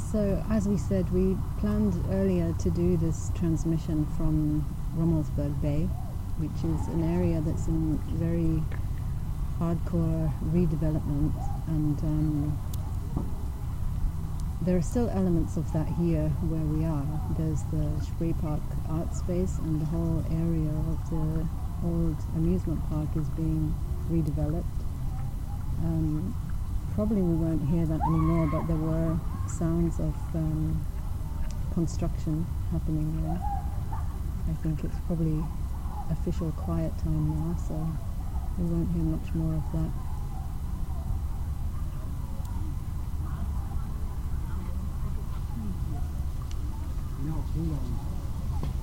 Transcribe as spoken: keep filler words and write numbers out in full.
So, as we said, we planned earlier to do this transmission from Rummelsburg Bay, which is an area that's in very hardcore redevelopment, and um, there are still elements of that here where we are. There's the Spree Park art space, and the whole area of the old amusement park is being redeveloped. Um, probably we won't hear that anymore, but there were sounds of um, construction happening there. I think it's probably official quiet time now, so we won't hear much more of that. No, too long.